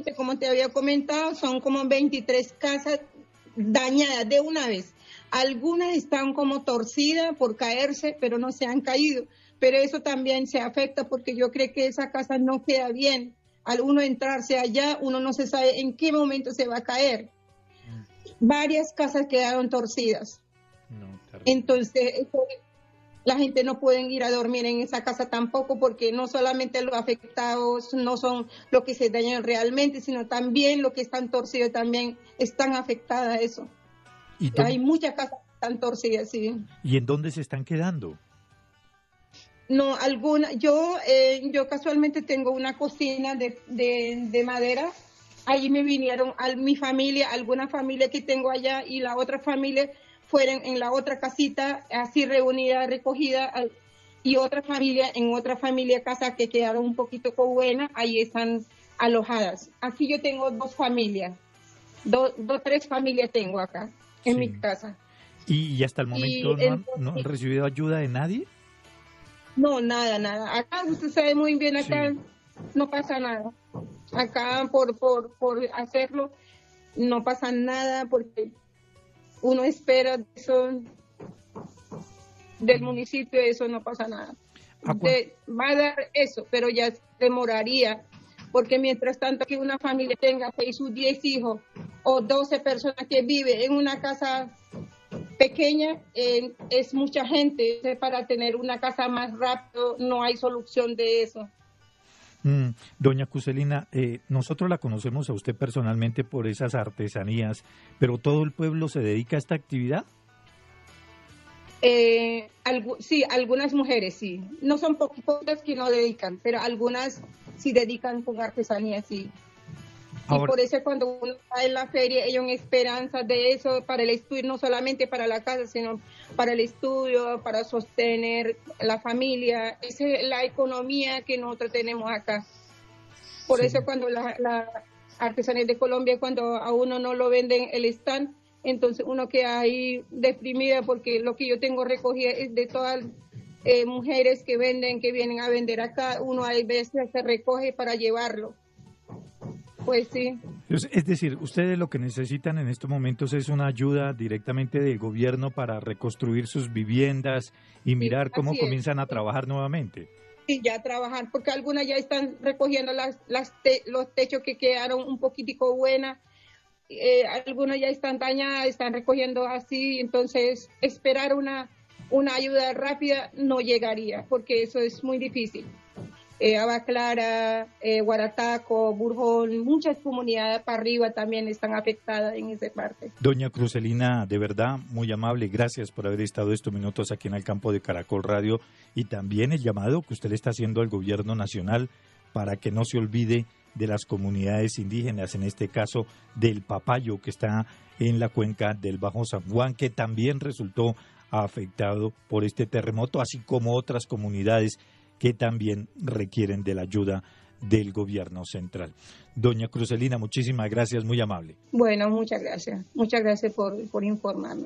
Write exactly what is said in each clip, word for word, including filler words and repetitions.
actualmente, como te había comentado, son como veintitrés casas dañadas de una vez. Algunas están como torcidas por caerse, pero no se han caído. Pero eso también se afecta porque yo creo que esa casa no queda bien. Al uno entrarse allá, uno no se sabe en qué momento se va a caer. Varias casas quedaron torcidas. No, Entonces, eso, la gente no puede ir a dormir en esa casa tampoco porque no solamente los afectados no son los que se dañan realmente, sino también los que están torcidos también están afectadas a eso. ¿Y Hay muchas casas que están torcidas, sí. ¿Y en dónde se están quedando? No, alguna, yo eh, yo casualmente tengo una cocina de, de, de madera. Allí me vinieron a mi familia, alguna familia que tengo allá y la otra familia fueron en la otra casita, así reunida, recogida, y otra familia en otra familia casa que quedaron un poquito con buena, ahí están alojadas. Aquí yo tengo dos familias, dos, dos tres familias tengo acá en Sí. mi casa. ¿Y, y hasta el momento Y no han, entonces, no han recibido ayuda de nadie? no, nada, nada. Acá usted sabe muy bien, acá Sí. no pasa nada. Acá por, por, por hacerlo no pasa nada porque uno espera de eso, del municipio, eso no pasa nada. De, va a dar eso, pero ya demoraría, porque mientras tanto que una familia tenga seis o diez hijos o doce personas que viven en una casa pequeña, eh, es mucha gente. Para tener una casa más rápido no hay solución de eso. Mm, doña Cuselina, eh, nosotros la conocemos a usted personalmente por esas artesanías, pero ¿todo el pueblo se dedica a esta actividad? Eh, algu sí, algunas mujeres sí. No son poquitas que no dedican, pero algunas sí dedican con artesanía, sí. Ahora, y por eso cuando uno está en la feria, ellos en esperanza de eso para el estudio, no solamente para la casa, sino para el estudio, para sostener la familia. Esa es la economía que nosotros tenemos acá. Por sí. Eso cuando la, la artesanía de Colombia, cuando a uno no lo venden el stand, entonces uno queda ahí deprimida porque lo que yo tengo recogida es de todas eh, mujeres que venden, que vienen a vender acá. Uno a veces se recoge para llevarlo. Pues sí. Es decir, ustedes lo que necesitan en estos momentos es una ayuda directamente del gobierno para reconstruir sus viviendas y mirar sí, cómo comienzan es. a trabajar nuevamente. Sí, ya trabajar, porque algunas ya están recogiendo las, las te, los techos que quedaron un poquitico buenas, eh, algunas ya están dañadas, están recogiendo así, entonces esperar una, una ayuda rápida no llegaría, porque eso es muy difícil. Eh, Agua Clara, eh, Guarataco, Burjón, muchas comunidades para arriba también están afectadas en esa parte. Doña Cuselina, de verdad, muy amable, gracias por haber estado estos minutos aquí en el campo de Caracol Radio y también el llamado que usted le está haciendo al gobierno nacional para que no se olvide de las comunidades indígenas, en este caso del Papayo, que está en la cuenca del Bajo San Juan, que también resultó afectado por este terremoto, así como otras comunidades que también requieren de la ayuda del gobierno central. Doña Cuselina, muchísimas gracias, muy amable. Bueno, muchas gracias. Muchas gracias por, por informarme.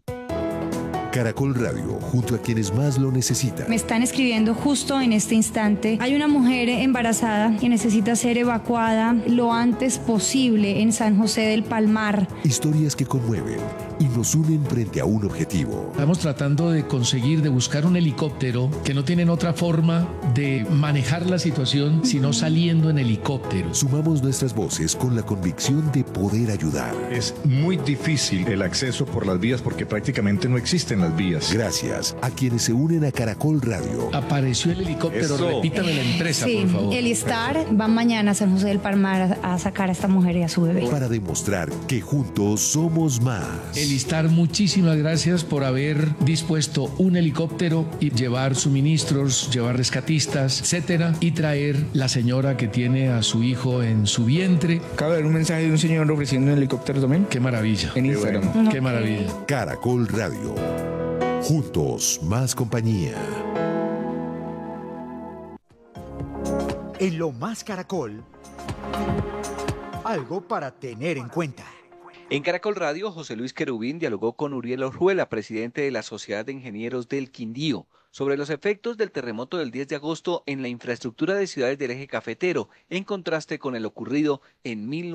Caracol Radio, junto a quienes más lo necesitan. Me están escribiendo justo en este instante. Hay una mujer embarazada que necesita ser evacuada lo antes posible en San José del Palmar. Historias que conmueven y nos unen frente a un objetivo. Estamos tratando de conseguir, de buscar un helicóptero que no tienen otra forma de manejar la situación sino saliendo en helicóptero. Sumamos nuestras voces con la convicción de poder ayudar. Es muy difícil el acceso por las vías porque prácticamente no existen las vías. Gracias a quienes se unen a Caracol Radio. Apareció el helicóptero, Eso. repítame la empresa, sí, por favor. El Star va mañana a San José del Palmar a, a sacar a esta mujer y a su bebé. Para demostrar que juntos somos más. El Star, muchísimas gracias por haber dispuesto un helicóptero y llevar suministros, llevar rescatistas, etcétera, y traer la señora que tiene a su hijo en su vientre. Acabo de ver un mensaje de un señor ofreciendo un helicóptero también. Qué maravilla. En Instagram. Bueno. Qué maravilla. Caracol Radio. Juntos, más compañía. En Lo Más Caracol, algo para tener en cuenta. En Caracol Radio, José Luis Querubín dialogó con Uriel Orjuela, presidente de la Sociedad de Ingenieros del Quindío, sobre los efectos del terremoto del diez de agosto en la infraestructura de ciudades del eje cafetero, en contraste con el ocurrido en mil novecientos